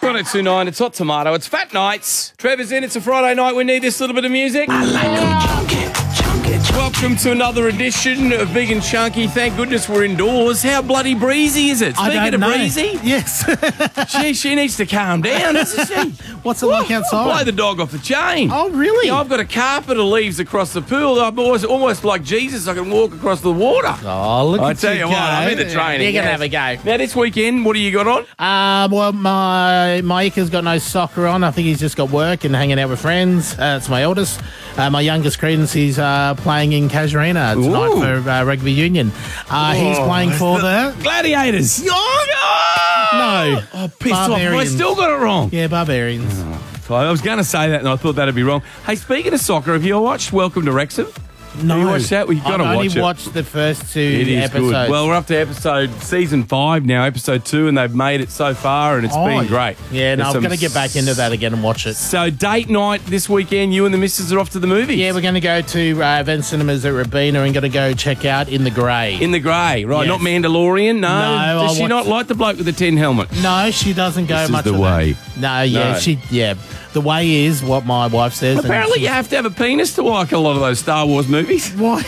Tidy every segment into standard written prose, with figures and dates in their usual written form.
1229, it's Hot Tomato. It's Fat Nights. Trevor's in. It's a Friday night. We need this little bit of music. I like 'em chunky, chunky, chunky. Welcome to another edition of Big and Chunky. Thank goodness we're indoors. How bloody breezy is it? Speaking of breezy, Yes. she needs to calm down, doesn't she? What's it like outside? Blow the dog off the chain. Oh, really? Yeah, I've got a carpet of leaves across the pool. I'm almost like Jesus. I can walk across the water. Oh, look I at tell you you go. what, I'm in the training. You're going to yes. have a go. Now, this weekend, what do you got on? Well, my Ika's got no soccer on. I think he's just got work and hanging out with friends. It's my eldest. My youngest Credence, he's playing in Casuarina tonight Ooh. for rugby union. He's playing for the... Gladiators. No. Oh, pissed off. I Barbarians. still got it wrong. Yeah, Barbarians. I was going to say that, and I thought that'd be wrong. Hey, speaking of soccer, have you watched Welcome to Wrexham? No. Have you watched that? Well, you've got to I've watch it. only watched the first two It is episodes. good. Well, we're up to season 5 now, episode 2, and they've made it so far, and it's been great. Yeah, no, There's I'm going to get back into that again and watch it. So, date night this weekend, you and the missus are off to the movies. Yeah, we're going to go to Event Cinemas at Robina and going to go check out In the Grey. In the Grey, right? Yes. Not Mandalorian, no. No, Does she not like the bloke with the tin helmet? No, she doesn't go This is much the of way. that. No. The way is what my wife says. and Apparently, she's- you have to have a penis to like a lot of those Star Wars movies. Why?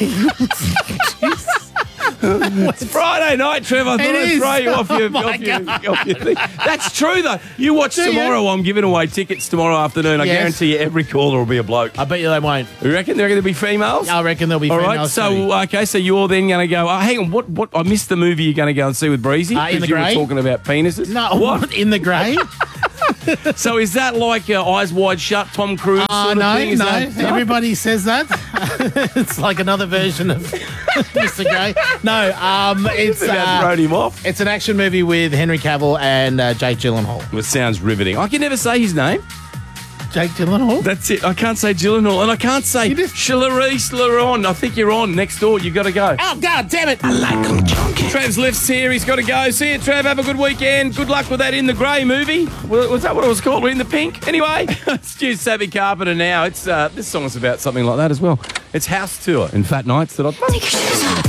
It's Friday night, Trevor. I thought I'd is. throw you off your, Oh, my off your thing. That's true, though. You watch Do you? tomorrow. I'm giving away tickets tomorrow afternoon. I Yes. guarantee you every caller will be a bloke. I bet you they won't. You reckon there'll be females? I reckon there'll be All females right, too. so okay, so you're then going to go. Hang on, what? I missed the movie you're going to go and see with Breezy. In the 'cause you were Grey? talking about penises. No, what? In the Grey? So is that like Eyes Wide Shut, Tom Cruise sort of thing? Is no. that- Everybody says that. It's like another version of Mr. Grey. No, it's About wrote him off. it's an action movie with Henry Cavill and Jake Gyllenhaal. It sounds riveting. I can never say his name. Jake Gyllenhaal? That's it. I can't say Gyllenhaal, and I can't say Charlize Theron. I think you're on next door. You got to go. Oh, God damn it. I like 'em chunky. Trev's lifts here. He's got to go. See you, Trev. Have a good weekend. Good luck with that In the Grey movie. Was that what it was called? In the Pink? Anyway, Stu Savvy Carpenter now. It's this song's about something like that as well. It's House Tour and Fat Nights. Take your shoes off.